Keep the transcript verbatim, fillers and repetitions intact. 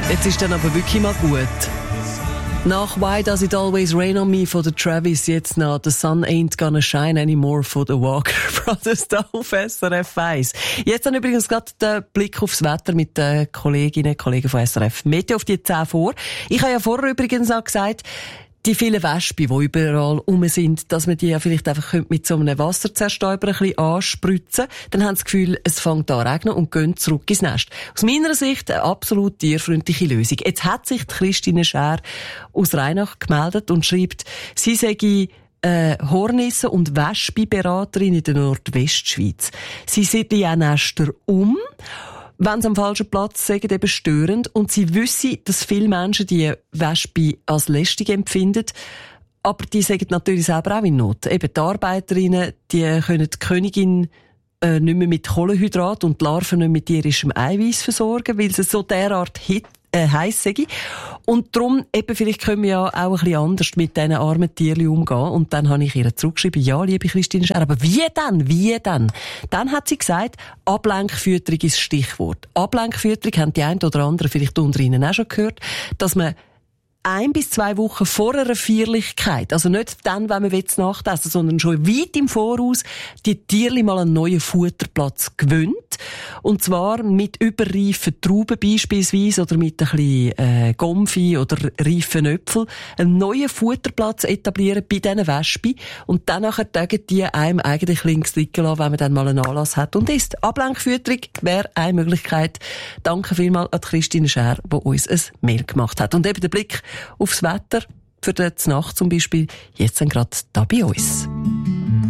Jetzt ist dann aber wirklich mal gut. Nach Why Does It Always Rain on Me von der Travis, jetzt nach The Sun Ain't Gonna Shine Anymore von The Walker Brothers da auf S R F eins. Jetzt dann übrigens gerade der Blick aufs Wetter mit den Kolleginnen und Kollegen von S R F Meteo auf die zehn vor. Ich habe ja vorher übrigens auch gesagt, die vielen Wespen, die überall rum sind, dass man die ja vielleicht einfach mit so einem Wasserzerstäuber ein bisschen anspritzen. Dann haben sie das Gefühl, es fängt an zu regnen und gehen zurück ins Nest. Aus meiner Sicht eine absolut tierfreundliche Lösung. Jetzt hat sich die Christine Schär aus Rheinach gemeldet und schreibt, sie sei äh, Hornissen- und Wespenberaterin in der Nordwestschweiz. Sie sieht die Nester um, wenn sie am falschen Platz sind, eben störend. Und sie wissen, dass viele Menschen die Wespe als lästig empfinden. Aber die sagen natürlich selber auch in Not. Eben die Arbeiterinnen, die können die Königin äh, nicht mehr mit Kohlenhydrat und die Larven nicht mit tierischem Eiweiß versorgen, weil sie so derart hit Äh, heiss sei. Und darum, eben, vielleicht können wir ja auch ein bisschen anders mit diesen armen Tierchen umgehen. Und dann habe ich ihr zurückgeschrieben, ja, liebe Christine Schär, aber wie denn? Wie denn? Dann hat sie gesagt, Ablenkfütterung ist das Stichwort. Ablenkfütterung haben die einen oder anderen vielleicht unter Ihnen auch schon gehört, dass man ein bis zwei Wochen vor einer Feierlichkeit, also nicht dann, wenn man jetzt Nacht essen, sondern schon weit im Voraus, die Tierli mal einen neuen Futterplatz gewöhnt. Und zwar mit überreifen Trauben beispielsweise oder mit ein bisschen äh, Gomfi oder reifen Äpfel einen neuen Futterplatz etablieren bei diesen Wespen und dann nachher tagen die einem eigentlich links liegen lassen, wenn man dann mal einen Anlass hat und isst. Ablenkfütterung wäre eine Möglichkeit. Danke vielmals an Christine Schär, die uns ein Mail gemacht hat. Und eben der Blick aufs Wetter für die Nacht zum Beispiel, jetzt dann gerade da bei uns.